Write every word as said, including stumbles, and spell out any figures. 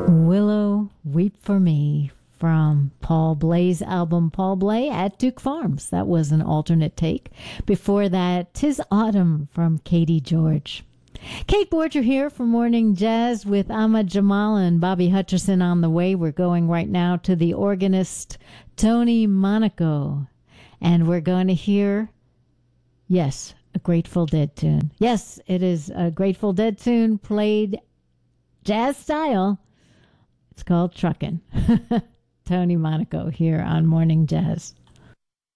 Willow, Weep for Me from Paul Bley's album Paul Bley at Duke Farms. That was an alternate take. Before that, 'Tis Autumn from Katie George. Kate Borger here for Morning Jazz with Ahmad Jamal and Bobby Hutcherson on the way. We're going right now to the organist Tony Monaco. And we're going to hear, yes, a Grateful Dead tune. Yes, it is a Grateful Dead tune played jazz style. It's called Truckin'. Tony Monaco here on Morning Jazz.